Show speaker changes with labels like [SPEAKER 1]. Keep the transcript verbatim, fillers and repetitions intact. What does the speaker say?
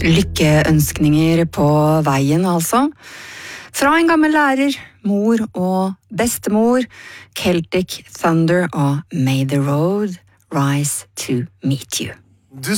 [SPEAKER 1] Lykkeønskninger på veien, altså. Fra en gammel lærer, mor og bestemor, Celtic Thunder og May the Road Rise to Meet You.